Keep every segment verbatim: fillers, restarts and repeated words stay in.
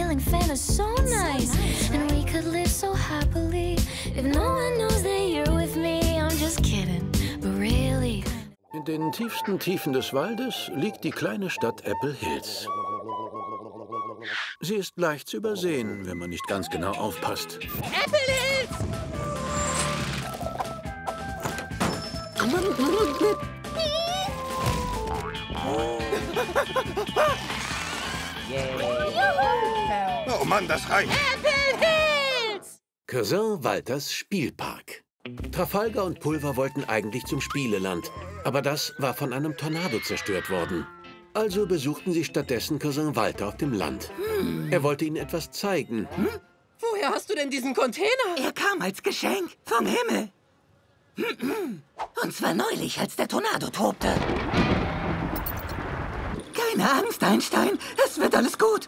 ceiling fan is so nice. And we could live so happily if no one knows that you're with me. I'm just kidding, but really. In den tiefsten Tiefen des Waldes liegt die kleine Stadt Apple Hills. Sie ist leicht zu übersehen, wenn man nicht ganz genau aufpasst. Apple Hills! Oh Mann, das reicht! Apple Hills! Cousin Walters Spielpark. Trafalgar und Pulver wollten eigentlich zum Spieleland, aber das war von einem Tornado zerstört worden. Also besuchten sie stattdessen Cousin Walter auf dem Land. Hm. Er wollte ihnen etwas zeigen. Hm? Woher hast du denn diesen Container? Er kam als Geschenk vom Himmel. Und zwar neulich, als der Tornado tobte. Keine Angst, Einstein. Es wird alles gut.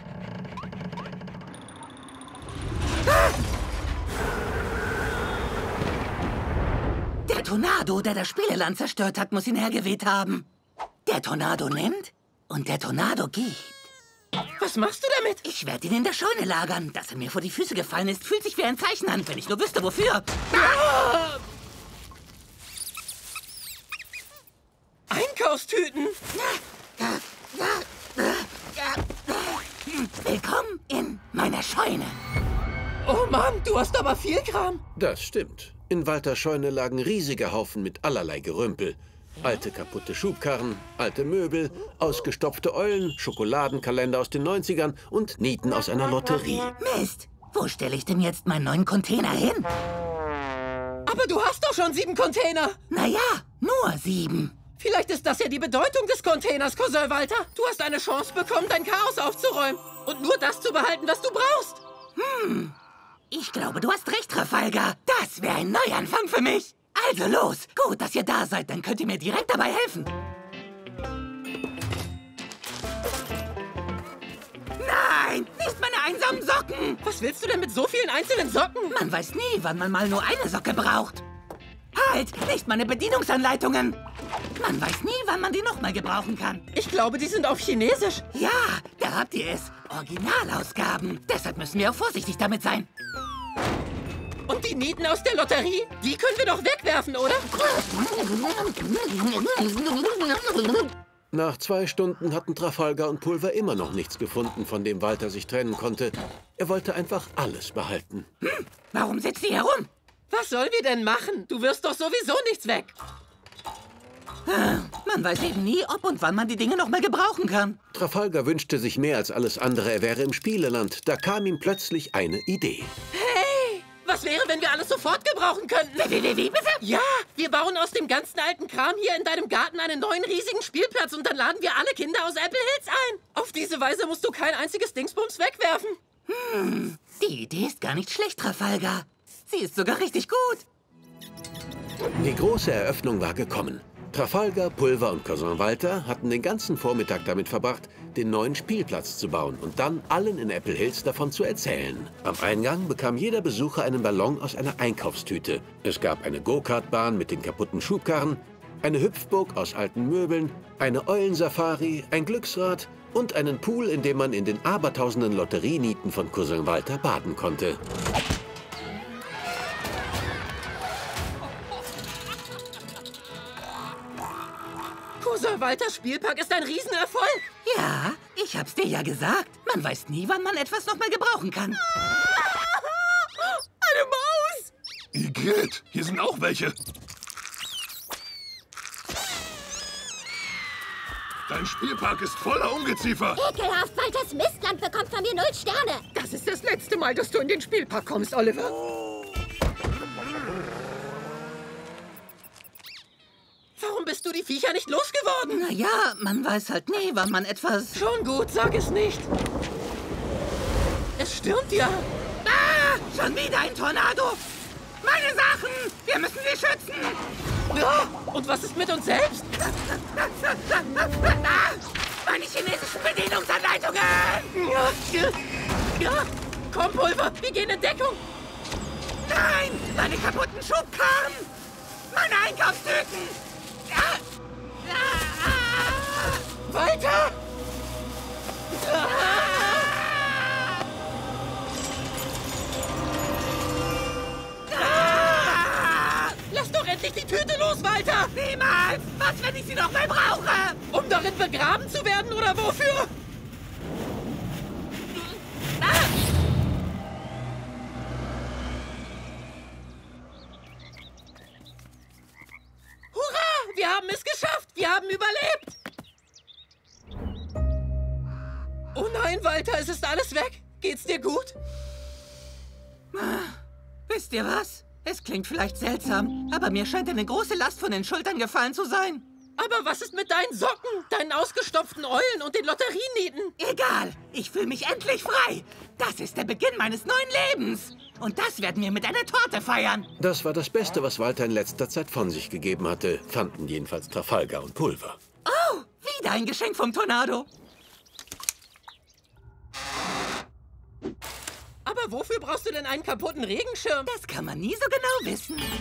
Ah! Der Tornado, der das Spieleland zerstört hat, muss ihn hergeweht haben. Der Tornado nimmt und der Tornado gibt. Was machst du damit? Ich werde ihn in der Scheune lagern. Dass er mir vor die Füße gefallen ist, fühlt sich wie ein Zeichen an, wenn ich nur wüsste, wofür. Ah! Einkaufstüten! Willkommen in meiner Scheune. Oh Mann, du hast aber viel Kram. Das stimmt. In Walters Scheune lagen riesige Haufen mit allerlei Gerümpel. Alte kaputte Schubkarren, alte Möbel, ausgestopfte Eulen, Schokoladenkalender aus den neunzigern und Nieten aus einer Lotterie. Mist, wo stelle ich denn jetzt meinen neuen Container hin? Aber du hast doch schon sieben Container. Naja, nur sieben. Vielleicht ist das ja die Bedeutung des Containers, Cousin Walter. Du hast eine Chance bekommen, dein Chaos aufzuräumen und nur das zu behalten, was du brauchst. Hm, ich glaube, du hast recht, Trafalgar. Das wäre ein Neuanfang für mich. Also los, gut, dass ihr da seid, dann könnt ihr mir direkt dabei helfen. Nein, nicht meine einsamen Socken. Was willst du denn mit so vielen einzelnen Socken? Man weiß nie, wann man mal nur eine Socke braucht. Halt, nicht meine Bedienungsanleitungen. Man weiß nie, wann man die nochmal gebrauchen kann. Ich glaube, die sind auf Chinesisch. Ja, da habt ihr es. Originalausgaben. Deshalb müssen wir auch vorsichtig damit sein. Und die Nieten aus der Lotterie, die können wir doch wegwerfen, oder? Nach zwei Stunden hatten Trafalgar und Pulver immer noch nichts gefunden, von dem Walter sich trennen konnte. Er wollte einfach alles behalten. Hm, warum sitzt ihr herum? Was sollen wir denn machen? Du wirst doch sowieso nichts weg. Man weiß eben nie, ob und wann man die Dinge noch mal gebrauchen kann. Trafalgar wünschte sich mehr als alles andere, er wäre im Spieleland. Da kam ihm plötzlich eine Idee. Hey, was wäre, wenn wir alles sofort gebrauchen könnten? Wie, wie, wie, bitte? Ja, wir bauen aus dem ganzen alten Kram hier in deinem Garten einen neuen riesigen Spielplatz und dann laden wir alle Kinder aus Apple Hills ein. Auf diese Weise musst du kein einziges Dingsbums wegwerfen. Hm, die Idee ist gar nicht schlecht, Trafalgar. Sie ist sogar richtig gut. Die große Eröffnung war gekommen. Trafalgar, Pulver und Cousin Walter hatten den ganzen Vormittag damit verbracht, den neuen Spielplatz zu bauen und dann allen in Apple Hills davon zu erzählen. Am Eingang bekam jeder Besucher einen Ballon aus einer Einkaufstüte. Es gab eine Go-Kart-Bahn mit den kaputten Schubkarren, eine Hüpfburg aus alten Möbeln, eine Eulensafari, ein Glücksrad und einen Pool, in dem man in den abertausenden Lotterienieten von Cousin Walter baden konnte. Cousin Walters Spielpark ist ein Riesenerfolg. Ja, ich hab's dir ja gesagt. Man weiß nie, wann man etwas noch mal gebrauchen kann. Eine Maus! Igitt, hier sind auch welche. Dein Spielpark ist voller Ungeziefer. Ekelhaft, Walters Mistland bekommt von mir null Sterne. Das ist das letzte Mal, dass du in den Spielpark kommst, Oliver. Warum bist du die Viecher nicht losgeworden? Na ja, man weiß halt nie, wann man etwas... Schon gut, sag es nicht. Es stürmt ja. Ah, schon wieder ein Tornado. Meine Sachen, wir müssen sie schützen. Ja, und was ist mit uns selbst? Meine chinesischen Bedienungsanleitungen. Ja, ja, ja. Komm, Pulver, wir gehen in Deckung. Nein, meine kaputten Schubkarren. Meine Einkaufstüten. Walter! endlich die Tüte los, Walter! Niemals! Was, wenn ich sie noch mal brauche? Um darin begraben zu werden oder wofür? Ah! Hurra! Wir haben es geschafft! Wir haben überlebt! Oh nein, Walter, es ist alles weg. Geht's dir gut? Wisst ihr was? Es klingt vielleicht seltsam, aber mir scheint eine große Last von den Schultern gefallen zu sein. Aber was ist mit deinen Socken, deinen ausgestopften Eulen und den Lotterienieten? Egal, ich fühle mich endlich frei. Das ist der Beginn meines neuen Lebens. Und das werden wir mit einer Torte feiern. Das war das Beste, was Walter in letzter Zeit von sich gegeben hatte, fanden jedenfalls Trafalgar und Pulver. Oh, wieder ein Geschenk vom Tornado. Aber wofür brauchst du denn einen kaputten Regenschirm? Das kann man nie so genau wissen.